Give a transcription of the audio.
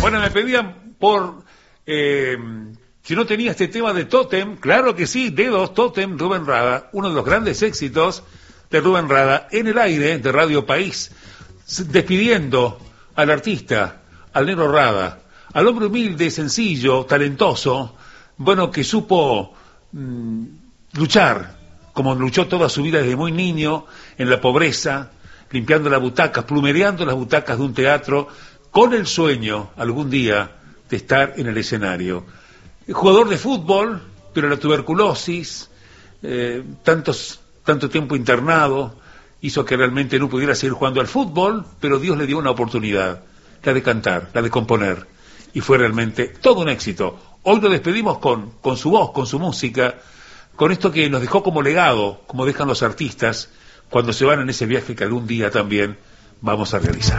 Bueno, me pedían por... si no tenía este tema de Tótem, claro que sí, Dedos, Tótem, Rubén Rada, uno de los grandes éxitos de Rubén Rada en el aire de Radio País, despidiendo al artista, al Negro Rada, al hombre humilde, sencillo, talentoso, bueno, que supo luchar, como luchó toda su vida desde muy niño, en la pobreza, limpiando las butacas, plumereando las butacas de un teatro, con el sueño, algún día, de estar en el escenario. Jugador de fútbol, pero la tuberculosis, tanto tiempo internado, hizo que realmente no pudiera seguir jugando al fútbol, pero Dios le dio una oportunidad, la de cantar, la de componer, y fue realmente todo un éxito. Hoy lo despedimos con su voz, con su música, con esto que nos dejó como legado, como dejan los artistas, cuando se van en ese viaje que algún día también vamos a realizar.